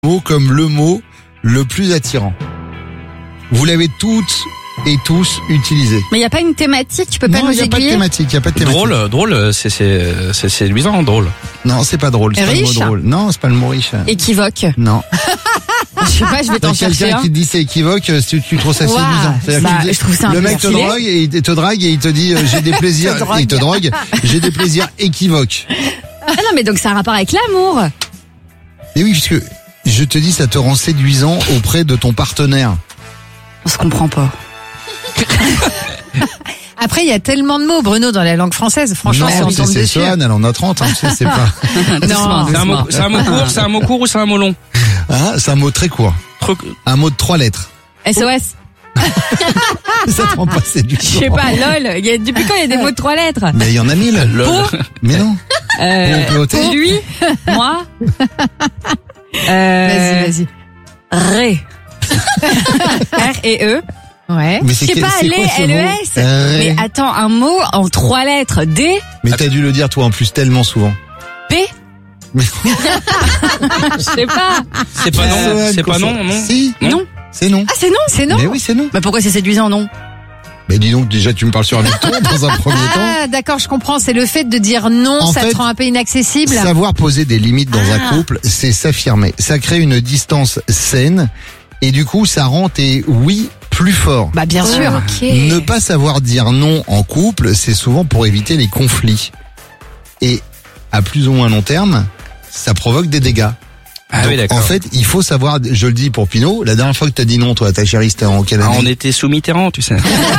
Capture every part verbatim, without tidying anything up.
mot comme le mot le plus attirant. Vous l'avez toutes et tous utilisé. Mais il n'y a pas une thématique, tu peux pas Non, nous il n'y a pas de aiguiller? thématique, il n'y a pas de thématique. Drôle, drôle, c'est c'est c'est séduisant, drôle. Non, c'est pas drôle, c'est pas le mot Riche drôle. Non, c'est pas le mot riche. Équivoque. Non. Je sais pas, je vais t'en T'as chercher quelqu'un un. qui te dit c'est équivoque, tu, tu trouves ça Ouah, séduisant. C'est-à-dire bah, qu'il dit- je trouve ça un le peu mec te stylé. drogue et il te drague et il te dit euh, j'ai des plaisirs, Te drogue. il te drogue, j'ai des plaisirs équivoques. Ah non, mais donc ça a un rapport avec l'amour. Et oui, puisque je te dis ça te rend séduisant auprès de ton partenaire. On se comprend pas. Après, il y a tellement de mots, Bruno, dans la langue française. Franchement, non, si on c'est tombe c'est dessus. Sohan, elle en a trente, hein, tu sais, c'est pas. Doucement, C'est un mot, doucement. c'est un mot court, c'est un mot court ou c'est un mot long? Ah, c'est un mot très court. Trop- Un mot de trois lettres. S O S. Ça te rend pas séduisant. Je sais pas, lol. Il y a, depuis quand il y a des mots de trois lettres? Mais il y en a mille. Lol. Pour, Mais non. euh, Pour P O T. lui, moi, euh, Vas-y, vas-y. Ré. R et E. Ouais. Mais Je c'est sais quel- pas, c'est L, quoi ce L mot E S. Euh, Mais attends, un mot en trois lettres. D, Mais t'as dû le dire toi en plus tellement souvent. P. Mais- Je sais pas. C'est pas non, Sohan, c'est pas qu'on- non, non. Si. Non. C'est non. Ah, c'est non. C'est non? Mais oui, c'est non. Bah pourquoi c'est séduisant, non? Mais dis donc, déjà tu me parles sur un ton dans un premier temps. Ah, d'accord, je comprends. C'est le fait de dire non, En ça fait, te rend un peu inaccessible. Savoir poser des limites dans Ah. un couple, c'est s'affirmer. Ça crée une distance saine et du coup ça rend tes oui plus forts. Bah, bien sûr. Ok. Ne pas savoir dire non en couple, c'est souvent pour éviter les conflits. Et à plus ou moins long terme, ça provoque des dégâts. Ah Donc, oui, d'accord. en fait, il faut savoir, je le dis pour Pinot, la dernière fois que t'as dit non, toi, à ta chérie, c'était en quelle Ah, année? on était sous Mitterrand, tu sais.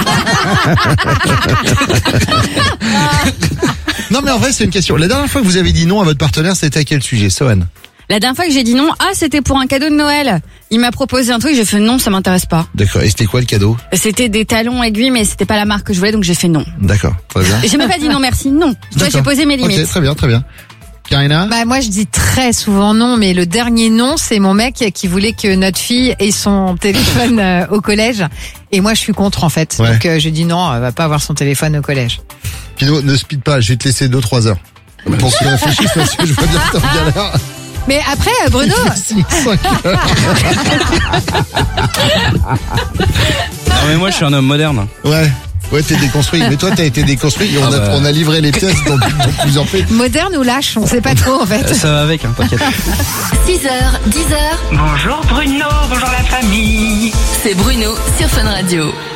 Non, mais en vrai, c'est une question. La dernière fois que vous avez dit non à votre partenaire, c'était à quel sujet, Sohan? La dernière fois que j'ai dit non, ah, c'était pour un cadeau de Noël. Il m'a proposé un truc, j'ai fait non, ça m'intéresse pas. D'accord. Et c'était quoi le cadeau? C'était des talons aiguilles, mais c'était pas la marque que je voulais, donc j'ai fait non. D'accord. Très bien. Et j'ai même pas dit non, merci, non. Toi, j'ai D'accord. posé mes limites. Ok, très bien, très bien. Karina? Bah, moi, je dis très souvent non, mais le dernier non, c'est mon mec qui voulait que notre fille ait son téléphone euh, au collège. Et moi, je suis contre, en fait. Ouais. Donc, euh, je dis non, elle va pas avoir son téléphone au collège. Pinot, ne speed pas, je vais te laisser deux trois heures. Pour que tu réfléchisses parce que je vois bien que t'es en galère. Mais après, euh, Bruno, six, cinq heures. Non mais moi je suis un homme moderne. Ouais. Ouais, t'es déconstruit. Mais toi, t'as été déconstruit. Et on, Ah a, bah. on a livré les pièces dans, dans plusieurs faits. moderne ou lâche, on sait pas trop, en fait. Euh, Ça va avec, hein, t'inquiète. six heures, dix heures, Bonjour Bruno, bonjour la famille. c'est Bruno sur Fun Radio.